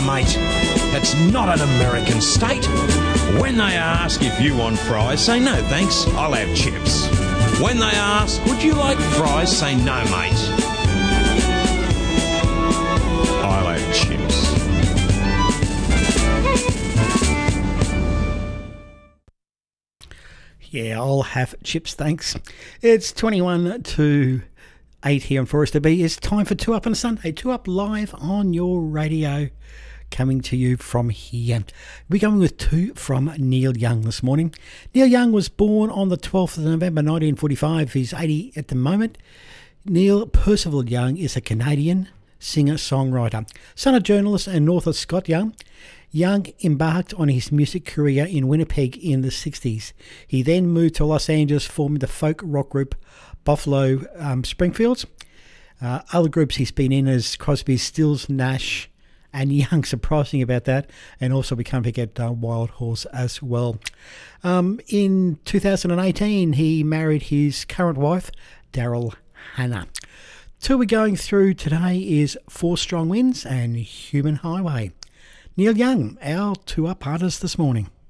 Mate, it's not an American state. When they ask if you want fries, say no thanks, I'll have chips. When they ask, would you like fries, say no mate, I'll have chips. Yeah, I'll have chips, thanks. It's 21 to 8 here on Forest to Be. It's time for 2 Up on a Sunday. 2 Up live on your radio, coming to you from here. We're going with 2 from Neil Young this morning. Neil Young was born on the 12th of November 1945. He's 80 at the moment. Neil Percival Young is a Canadian singer-songwriter, son of journalist and author Scott Young. Young embarked on his music career in Winnipeg in the 60s. He then moved to Los Angeles, forming the folk rock group Buffalo Springfields. Other groups he's been in is Crosby, Stills, Nash and Young, surprising about that, and also we can't forget Wild Horse as well. In 2018 he married his current wife, Daryl Hannah. 2 we're going through today is 4 Strong Winds and Human Highway. Neil Young, our 2 Up artist this morning.